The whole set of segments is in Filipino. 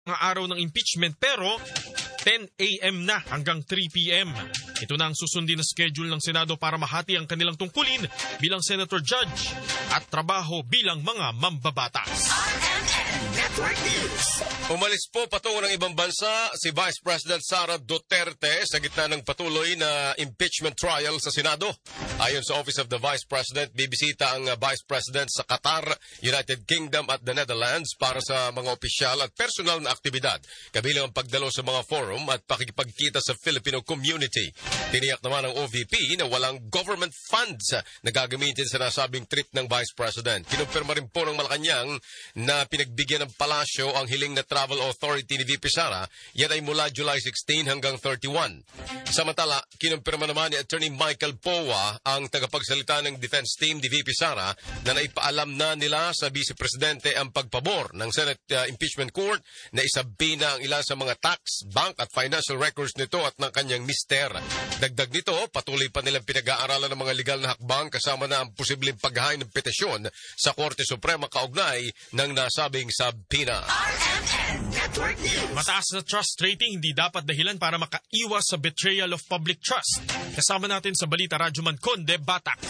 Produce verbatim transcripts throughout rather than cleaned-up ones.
mga araw ng impeachment pero ten a m na hanggang three p m Ito na ang susundin na schedule ng Senado para mahati ang kanilang tungkulin bilang Senator Judge at trabaho bilang mga mambabatas. Umalis po patungo ng ibang bansa si Vice President Sara Duterte sa gitna ng patuloy na impeachment trial sa Senado. Ayon sa Office of the Vice President, bibisita ang Vice President sa Qatar, United Kingdom at the Netherlands para sa mga opisyal at personal na aktibidad, kabilang ang pagdalo sa mga forum at pakikipagkita sa Filipino community. Tiniyak naman ng O V P na walang government funds na gagamitin sa nasabing trip ng Vice President. Kinumpirma rin po ng Malacanang na pinagbigyan ng palasyo ang hiling na Travel Authority ni V P Sara. Yan ay mula July sixteen hanggang thirty-one. Samantala, kinumpirma naman ni Attorney Michael Powa, ang tagapagsalita ng defense team ni V P Sara, na naipaalam na nila sa Vice Presidente ang pagpabor ng Senate uh, Impeachment Court na isabi na ang ilan sa mga tax, bank at financial records nito at ng kanyang mister. Dagdag nito, patuloy pa nilang pinag-aaralan ng mga legal na hakbang kasama na ang posibleng paghahain ng petisyon sa Korte Suprema kaugnay ng nasabing sabina. Mataas na trust rating hindi dapat dahilan para makaiwas sa betrayal of public trust. Kasama natin sa Balita Radyoman Conde Batak.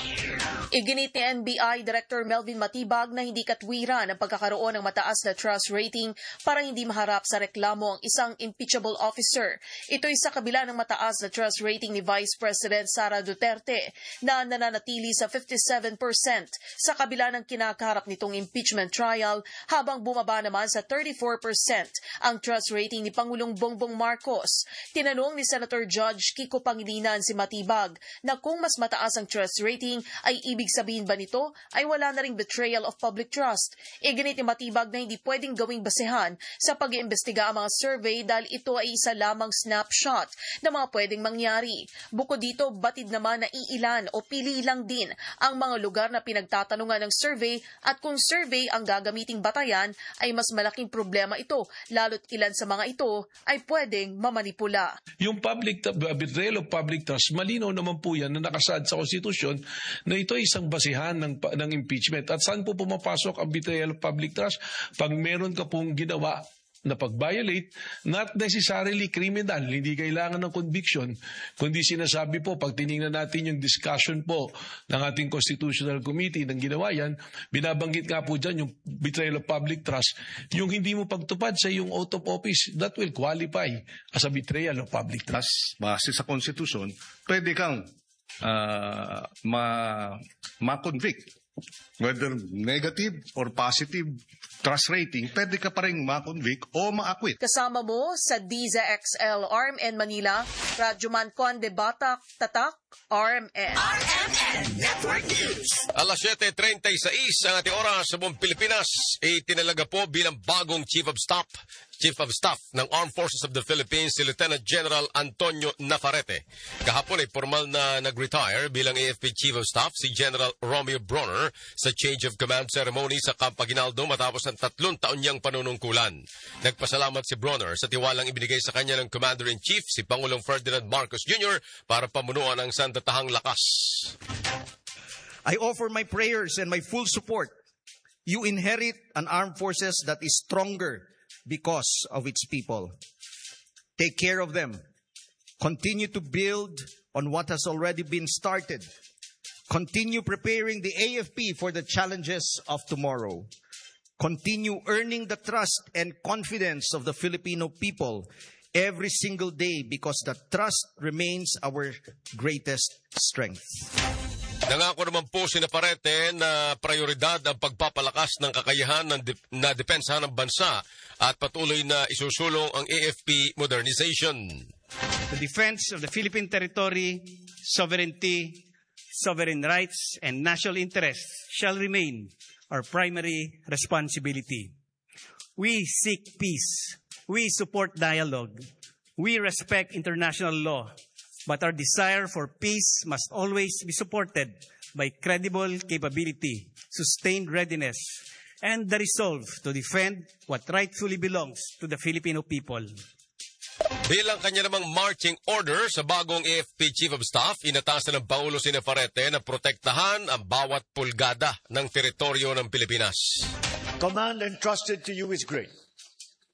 Iginit ni N B I Director Melvin Matibag na hindi katwiran ang pagkakaroon ng mataas na trust rating para hindi maharap sa reklamo ang isang impeachable officer. Ito'y sa kabila ng mataas na trust rating ni Vice President Sara Duterte na nananatili sa fifty-seven percent sa kabila ng kinakaharap nitong impeachment trial, habang bumaba naman sa thirty-four percent ang trust rating ni Pangulong Bongbong Marcos. Tinanong ni Senator Judge Kiko Pangilinan si Matibag na kung mas mataas ang trust rating ay ibig sabihin ba nito ay wala na ring betrayal of public trust. Iginit ni Matibag na hindi pwedeng gawing basehan sa pag-iimbestiga ang mga survey dahil ito ay isa lamang snapshot na mga pwedeng mangyari. Bukod dito, batid naman na iilan o pili lang din ang mga lugar na pinagtatanungan ng survey at kung survey ang gagamiting batayan ay mas malaking problema ito, lalo't ilan sa mga ito ay pwedeng mamanipula. Yung public betrayal of public trust, malinaw naman po yan na nakasaad sa konstitusyon na ito ay isang basihan ng, ng impeachment. At saan po pumapasok ang betrayal of public trust? Pag meron ka pong ginawa na pag-violate, not necessarily criminal, hindi kailangan ng conviction, kundi sinasabi po, pag tinignan natin yung discussion po ng ating Constitutional Committee ng ginawa yan, binabanggit nga po dyan yung betrayal of public trust, yung hindi mo pagtupad sa yung oath of office, that will qualify as a betrayal of public trust. Base sa Constitution, pwede kang uh, ma- ma-convict. Whether negative or positive trust rating, pwede ka pa rin ma-convict o ma-acquit. Kasama mo sa D Z X L R M N Manila, Radyoman Conde Batak, Tatak, R M N. R M N Network News. Alas siyete treinta-sais ang ating oras sa buong Pilipinas. Itinalaga po bilang bagong Chief of Staff Chief of Staff ng Armed Forces of the Philippines si Lieutenant General Antonio Navarrete. Kahapon ay formal na nag-retire bilang A F P Chief of Staff si General Romeo Bronner sa change of command ceremony sa Camp Aguinaldo matapos ang tatlong taon niyang panunungkulan. Nagpasalamat si Bronner sa tiwalang ibinigay sa kanya ng Commander-in-Chief si Pangulong Ferdinand Marcos Junior para pamunuan ang sandatahang lakas. I offer my prayers and my full support. You inherit an armed forces that is stronger because of its people. Take care of them. Continue to build on what has already been started. Continue preparing the A F P for the challenges of tomorrow. Continue earning the trust and confidence of the Filipino people every single day because the trust remains our greatest strength. Nangako naman po si Navarrete na prioridad ang pagpapalakas ng kakayahan ng de- na depensa ng bansa at patuloy na isusulong ang A F P modernization. The defense of the Philippine territory, sovereignty, sovereign rights, and national interests shall remain our primary responsibility. We seek peace. We support dialogue. We respect international law. But our desire for peace must always be supported by credible capability, sustained readiness, and the resolve to defend what rightfully belongs to the Filipino people. Bilang kanya namang marching order sa bagong A F P Chief of Staff, inatasan ng Pangulo si Navarrete na protektahan ang bawat pulgada ng teritoryo ng Pilipinas. Command entrusted to you is great.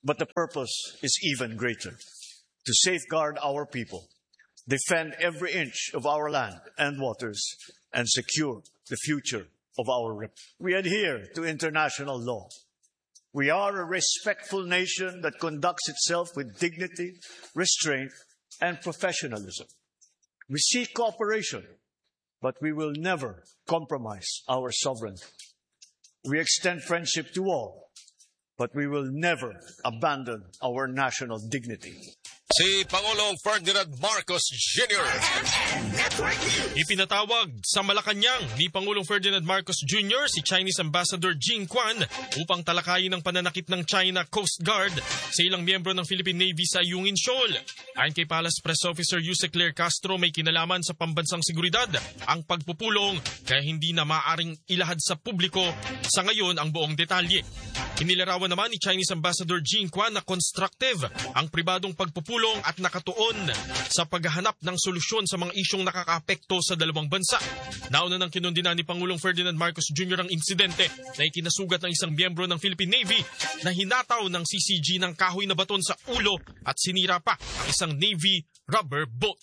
But the purpose is even greater: to safeguard our people, defend every inch of our land and waters, and secure the future of our republic. We adhere to international law. We are a respectful nation that conducts itself with dignity, restraint, and professionalism. We seek cooperation, but we will never compromise our sovereignty. We extend friendship to all, but we will never abandon our national dignity. Si Pangulong Ferdinand Marcos Junior Ipinatawag sa Malacanang ni Pangulong Ferdinand Marcos Junior si Chinese Ambassador Jing Quan upang talakayin ang pananakit ng China Coast Guard sa ilang miyembro ng Philippine Navy sa Ayungin Shoal. Ayon kay Palace Press Officer Yuse Claire Castro, may kinalaman sa pambansang seguridad ang pagpupulong kaya hindi na maaring ilahad sa publiko sa ngayon ang buong detalye. Inilarawan naman ni Chinese Ambassador Jing Quan na constructive ang pribadong pagpupulong at nakatuon sa paghahanap ng solusyon sa mga isyong nakakaapekto sa dalawang bansa. Nauna nang kinundina ni Pangulong Ferdinand Marcos Junior ang insidente na ikinasugat ng isang miyembro ng Philippine Navy na hinataw ng C C G ng kahoy na baton sa ulo at sinira pa ang isang Navy rubber boat.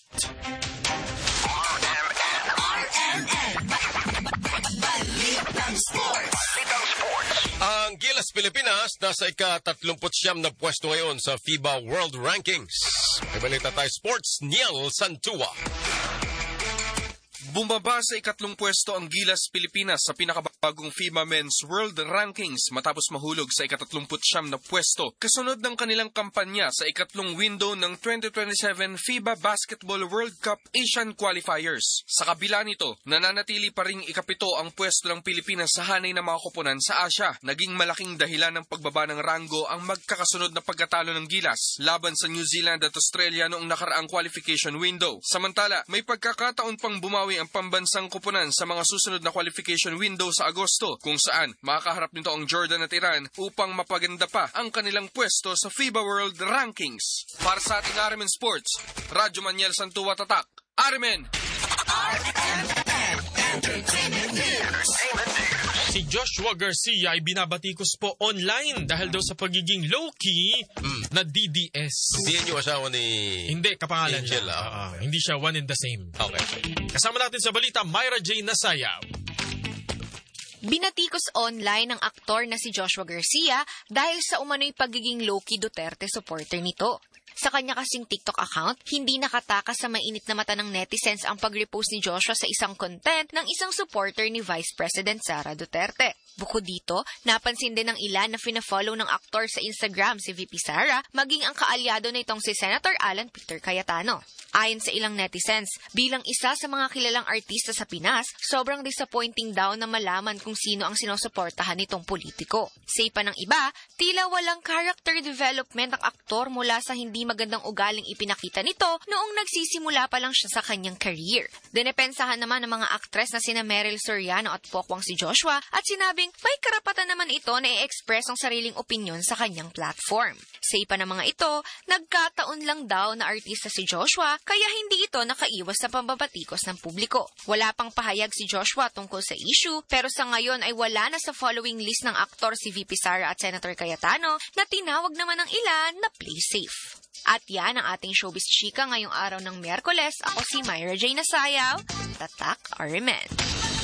Ang Gilas Pilipinas nasa ika-tatlumput siyam na pwesto ngayon sa FIBA World Rankings. May balita tayo sports, Niel Santua. Bumaba sa ikatlong pwesto ang Gilas Pilipinas sa pinakabagong FIBA Men's World Rankings matapos mahulog sa ikatatlumput siyam na pwesto kasunod ng kanilang kampanya sa ikatlong window ng twenty twenty-seven FIBA Basketball World Cup Asian Qualifiers. Sa kabila nito, nananatili pa ring ikapito ang pwesto ng Pilipinas sa hanay ng mga koponan sa Asia. Naging malaking dahilan ng pagbaba ng ranggo ang magkakasunod na pagkatalo ng Gilas laban sa New Zealand at Australia noong nakaraang qualification window. Samantala, may pagkakataon pang bumawi ang pambansang koponan sa mga susunod na qualification window sa Agosto kung saan makakaharap nito ang Jordan at Iran upang mapaganda pa ang kanilang pwesto sa FIBA World Rankings. Para sa ating R M N Sports, Radyo Maniel Santua Tatak, R M N! Si Joshua Garcia ay binabatikos po online dahil daw sa pagiging low-key mm. na D D S. Hindi yung asawa ni Hindi, kapangalan Angel. niya. Uh, uh, hindi siya one and the same. Okay. Kasama natin sa balita, Myra J. Nasayaw. Binatikos online ng aktor na si Joshua Garcia dahil sa umano'y pagiging low-key Duterte supporter nito. Sa kanya kasing TikTok account, hindi nakatakas sa mainit na mata ng netizens ang pag-repost ni Joshua sa isang content ng isang supporter ni Vice President Sara Duterte. Bukod dito, napansin din ng ilan na fina-follow ng aktor sa Instagram si V P Sara, maging ang kaalyado na itong si Senator Alan Peter Cayetano. Ayon sa ilang netizens, bilang isa sa mga kilalang artista sa Pinas, sobrang disappointing daw na malaman kung sino ang sinusuportahan nitong politiko. Say pa ng iba, tila walang character development ang aktor mula sa hindi magandang ugaling ipinakita nito noong nagsisimula pa lang siya sa kanyang career. Dinepensahan naman ng mga aktres na sina Meryl Soriano at Pokwang si Joshua at sinabing may karapatan naman ito na i-express ang sariling opinyon sa kanyang platform. Say pa ng mga ito, nagkataon lang daw na artista si Joshua kaya hindi ito nakaiwas sa pambabatikos ng publiko. Wala pang pahayag si Joshua tungkol sa issue pero sa ngayon ay wala na sa following list ng aktor si V P Sara at Senator Cayetano na tinawag naman ng ilan na play safe. At yan ang ating showbiz chika ngayong araw ng Miyerkules. Ako si Myra J. Nasayaw, Tatak R M N.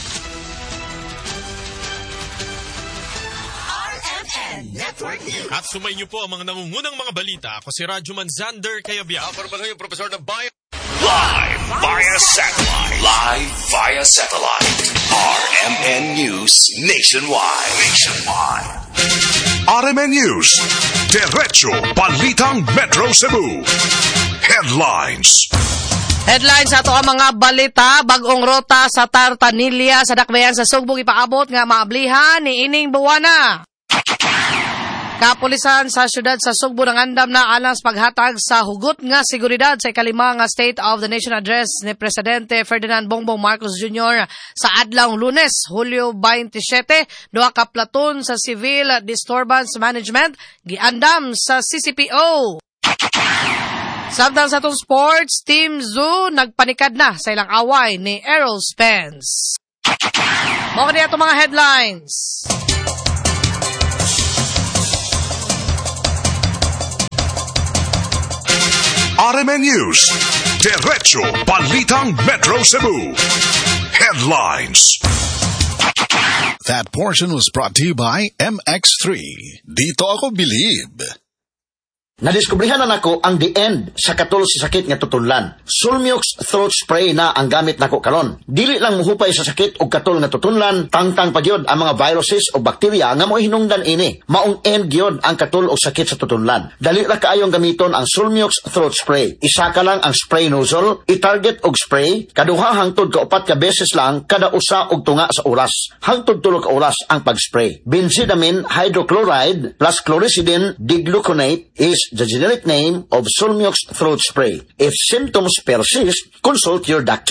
At sumay niyo po ang mga nangungunang mga balita. Ako si Radyo Manzander Kayabia. Ako naman yung profesor ng Bayan. Live via satellite. Live via satellite. R M N News Nationwide. Nationwide. R M N News. Diretso Balitang Metro Cebu. Headlines. Headlines ato ang mga balita. Bagong rota sa Tartanilla sa Dakbayan sa Sugbog ipaabot nga maablihan ni ining buwana. Kapulisan sa syudad sa Sugbo ng andam na alang sa paghatag sa hugot nga seguridad sa ikalima nga State of the Nation Address ni Presidente Ferdinand Bongbong Marcos Junior sa adlawng Lunes, Hulyo twenty-seven, duha ka platon sa Civil Disturbance Management giandam sa C C P O. Samtang sa itong sports, Team Zoo nagpanikad na sa ilang away ni Errol Spence. Mga niya itong mga headlines. R M N News. Diretso Balitang Metro Cebu. Headlines. That portion was brought to you by M X three. Dito ako believe. Nadiskubrihan na nako ang the end sa katol sa sakit nga tutunlan. Sulmiox throat spray na ang gamit nako karon. Dili lang muhupay sa sakit og katol nga tutunlan, tangtang pagyod ang mga viruses o bakterya nga mo'y hinungdan ini. Maong end gyud ang katol og sakit sa tutunlan. Dali ra kaayong gamiton ang Sulmiox throat spray. Isa ka lang ang spray nozzle, i-target og spray, kaduha hangtod ka upat ka beses lang kada usa og tunga sa oras. Hangtod tulo ka oras ang pag-spray. Benzidamine hydrochloride plus chlorhexidine digluconate is the generic name of Sulmiox throat spray. If symptoms persist, consult your doctor.